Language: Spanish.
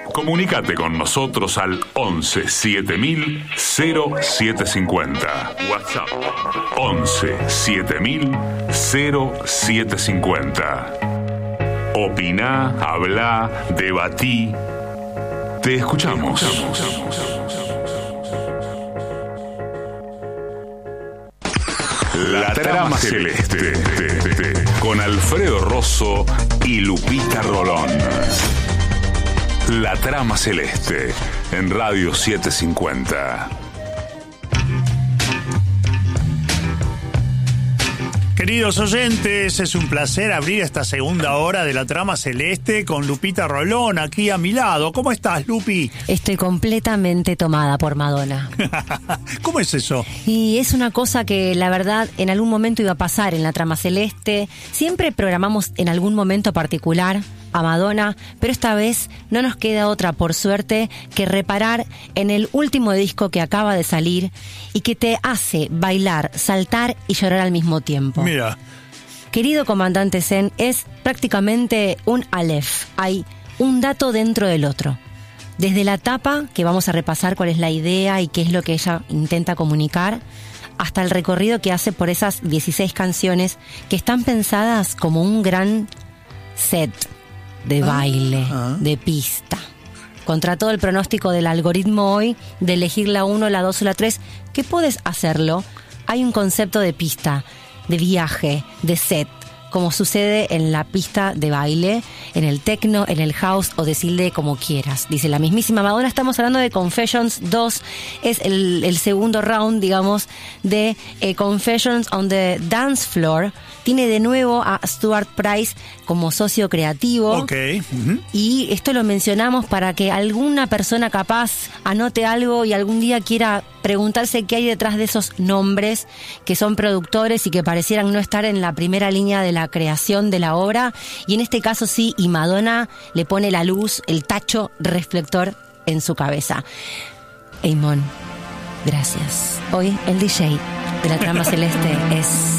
Comunicate con nosotros al 11 7000 0750. WhatsApp 11 7000 0750. Opiná, hablá, debatí. Te escuchamos. La Trama Celeste, con Alfredo Rosso y Lupita Rolón. La Trama Celeste, en Radio 750. Queridos oyentes, es un placer abrir esta segunda hora de La Trama Celeste con Lupita Rolón aquí a mi lado. ¿Cómo estás, Lupi? Estoy completamente tomada por Madonna. ¿Cómo es eso? Y es una cosa que la verdad en algún momento iba a pasar en La Trama Celeste. Siempre programamos en algún momento particular a Madonna, pero esta vez no nos queda otra, por suerte, que reparar en el último disco que acaba de salir y que te hace bailar, saltar y llorar al mismo tiempo. Mira. Querido comandante Zen, es prácticamente un Aleph. Hay un dato dentro del otro. Desde la tapa, que vamos a repasar cuál es la idea y qué es lo que ella intenta comunicar, hasta el recorrido que hace por esas 16 canciones que están pensadas como un gran set de baile, de pista. Contra todo el pronóstico del algoritmo hoy, de elegir la 1, la 2 o la 3, que puedes hacerlo. Hay un concepto de pista, de viaje, de set, como sucede en la pista de baile, en el techno, en el house o decirle como quieras. Dice la mismísima Madonna. Estamos hablando de Confessions 2, es el segundo round, digamos, de Confessions on the Dance Floor. Tiene de nuevo a Stuart Price como socio creativo. Ok. Uh-huh. Y esto lo mencionamos para que alguna persona capaz anote algo y algún día quiera preguntarse qué hay detrás de esos nombres que son productores y que parecieran no estar en la primera línea de la creación de la obra. Y en este caso sí, y Madonna le pone la luz, el tacho reflector en su cabeza. Eamon, gracias. Hoy el DJ de La Trama Celeste es